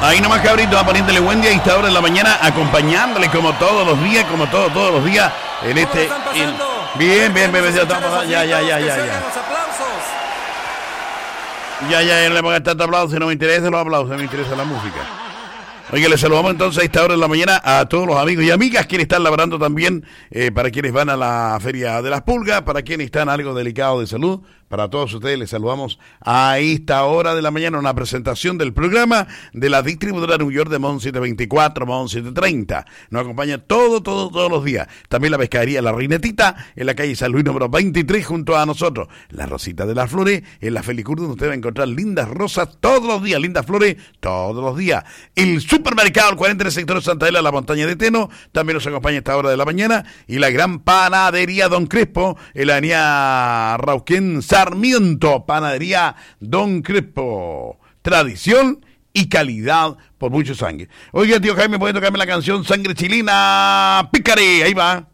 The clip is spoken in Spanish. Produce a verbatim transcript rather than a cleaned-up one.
Ahí nomás, cabrito, va poniéndole buen día a esta hora de la mañana, acompañándole como todos los días, como todos, todos los días, en este... En, bien, bien, bien, ya, ya, ya, ya, ya. Ya, ya, no le pongan tanto aplauso, no me interesa los aplausos, me interesa la música. Oiga, les saludamos entonces a esta hora de la mañana a todos los amigos y amigas quienes están laborando también, eh, para quienes van a la Feria de las Pulgas, para quienes están algo delicados de salud. Para todos ustedes les saludamos a esta hora de la mañana, una presentación del programa de la distribuidora New York de Mon setecientos veinticuatro, Mon setecientos treinta. Nos acompaña todo, todo, todos los días. También la pescadería La Rinetita, en la calle San Luis número veintitrés, junto a nosotros. La Rosita de las Flores, en la Felicur, donde usted va a encontrar lindas rosas todos los días, lindas flores todos los días. El supermercado, el cuarenta en el sector de Santa Ela, la montaña de Teno, también nos acompaña a esta hora de la mañana. Y la gran panadería Don Crespo, en la avenida Rauquén Sarmiento, panadería Don Crespo, tradición y calidad por muchos años. Oiga, tío Jaime, ¿puede tocarme la canción Sangre Chilena? Pícare, ahí va.